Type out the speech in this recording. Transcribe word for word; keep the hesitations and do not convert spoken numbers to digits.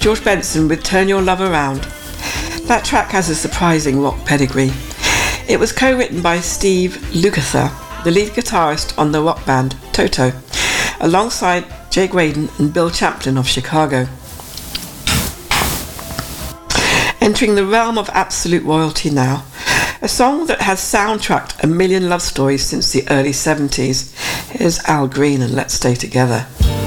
George Benson with Turn Your Love Around. That track has a surprising rock pedigree. It was co-written by Steve Lukather, the lead guitarist on the rock band Toto, alongside Jake Waden and Bill Champlin of Chicago. Entering the realm of absolute royalty now, a song that has soundtracked a million love stories since the early seventies. Here's Al Green and Let's Stay Together.